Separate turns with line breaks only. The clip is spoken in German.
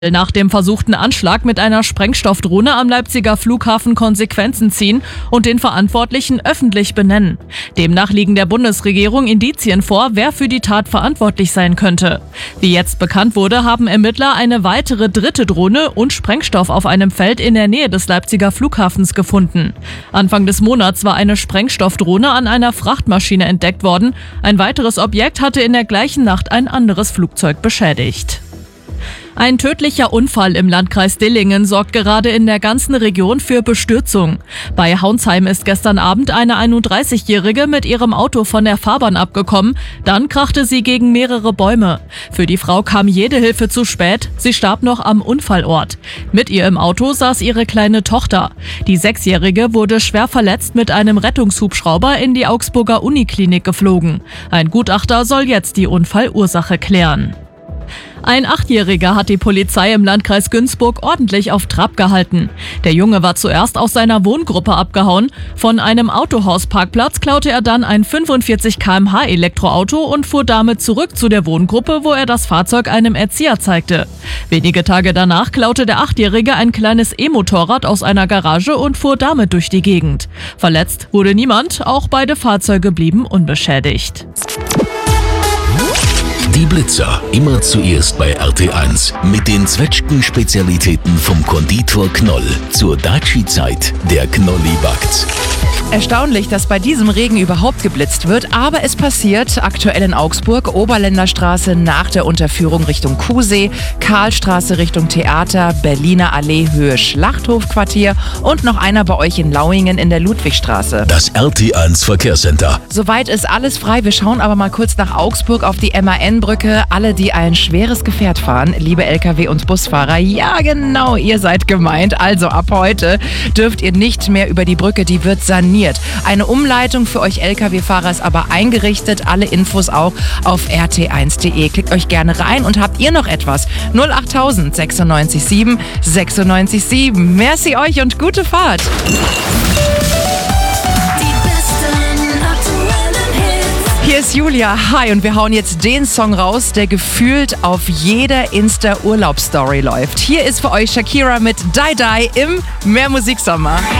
Nach dem versuchten Anschlag mit einer Sprengstoffdrohne am Leipziger Flughafen Konsequenzen ziehen und den Verantwortlichen öffentlich benennen. Demnach liegen der Bundesregierung Indizien vor, wer für die Tat verantwortlich sein könnte. Wie jetzt bekannt wurde, haben Ermittler eine weitere dritte Drohne und Sprengstoff auf einem Feld in der Nähe des Leipziger Flughafens gefunden. Anfang des Monats war eine Sprengstoffdrohne an einer Frachtmaschine entdeckt worden. Ein weiteres Objekt hatte in der gleichen Nacht ein anderes Flugzeug beschädigt. Ein tödlicher Unfall im Landkreis Dillingen sorgt gerade in der ganzen Region für Bestürzung. Bei Haunsheim ist gestern Abend eine 31-Jährige mit ihrem Auto von der Fahrbahn abgekommen. Dann krachte sie gegen mehrere Bäume. Für die Frau kam jede Hilfe zu spät. Sie starb noch am Unfallort. Mit ihr im Auto saß ihre kleine Tochter. Die 6-Jährige wurde schwer verletzt mit einem Rettungshubschrauber in die Augsburger Uniklinik geflogen. Ein Gutachter soll jetzt die Unfallursache klären. Ein 8-Jähriger hat die Polizei im Landkreis Günzburg ordentlich auf Trab gehalten. Der Junge war zuerst aus seiner Wohngruppe abgehauen. Von einem Autohausparkplatz klaute er dann ein 45 km/h Elektroauto und fuhr damit zurück zu der Wohngruppe, wo er das Fahrzeug einem Erzieher zeigte. Wenige Tage danach klaute der 8-Jährige ein kleines E-Motorrad aus einer Garage und fuhr damit durch die Gegend. Verletzt wurde niemand, auch beide Fahrzeuge blieben unbeschädigt.
Die Blitzer, immer zuerst bei RT1 mit den Zwetschgen-Spezialitäten vom Konditor Knoll. Zur Daci-Zeit, der Knolli backt.
Erstaunlich, dass bei diesem Regen überhaupt geblitzt wird, aber es passiert aktuell in Augsburg, Oberländerstraße nach der Unterführung Richtung Kuhsee, Karlstraße Richtung Theater, Berliner Allee Höhe Schlachthofquartier und noch einer bei euch in Lauingen in der Ludwigstraße.
Das RT1 Verkehrscenter.
Soweit ist alles frei. Wir schauen aber mal kurz nach Augsburg auf die MAN-Brücke. Alle, die ein schweres Gefährt fahren, liebe Lkw- und Busfahrer, ja genau, ihr seid gemeint. Also ab heute dürft ihr nicht mehr über die Brücke, die wird saniert. Eine Umleitung für euch Lkw-Fahrer ist aber eingerichtet. Alle Infos auch auf rt1.de. Klickt euch gerne rein und habt ihr noch etwas? 08000 96 7 96 7. Merci euch und gute Fahrt. Hier ist Julia, hi, und wir hauen jetzt den Song raus, der gefühlt auf jeder Insta-Urlaubsstory läuft. Hier ist für euch Shakira mit Die Die im Mehr Musik Sommer.